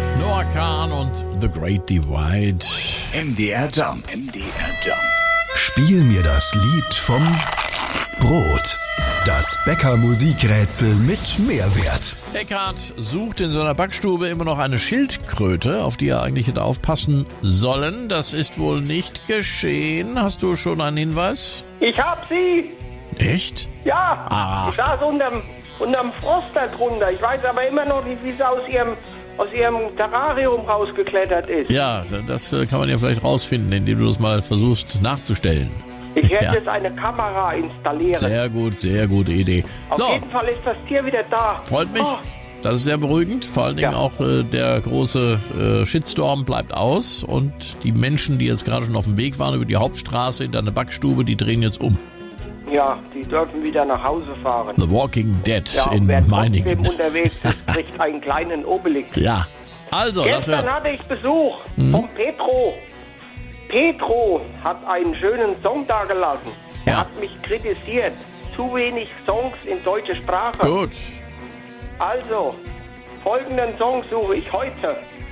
Noah Kahn und The Great Divide. MDR Jump. MDR Jump. Spiel mir das Lied vom Brot. Das Bäcker-Musikrätsel mit Mehrwert. Eckhard sucht in seiner Backstube immer noch eine Schildkröte, auf die er eigentlich hätte aufpassen sollen. Das ist wohl nicht geschehen. Hast du schon einen Hinweis? Ich hab sie! Echt? Ja! Ach. Ich saß unterm Frost da drunter. Ich weiß aber immer noch nicht, wie sie aus ihrem Terrarium rausgeklettert ist. Ja, das kann man ja vielleicht rausfinden, indem du das mal versuchst nachzustellen. Ich werde Ja. jetzt eine Kamera installieren. Sehr gute Idee. Auf jeden Fall ist das Tier wieder da. Freut mich. Oh, Das ist sehr beruhigend. Vor allen Dingen Ja. auch der große Shitstorm bleibt aus. Und die Menschen, die jetzt gerade schon auf dem Weg waren über die Hauptstraße in deine Backstube, die drehen jetzt um. ja, die dürfen wieder nach Hause fahren. The Walking Dead Ja, in wer trotzdem Meiningen. unterwegs ist, kriegt einen kleinen Obelix. Ja, also, das Gestern wäre... hatte ich Besuch vom Petro. Petro hat einen schönen Song dagelassen. Er Ja. hat mich kritisiert. Zu wenig Songs in deutscher Sprache. Gut. Also, folgenden Song suche ich heute.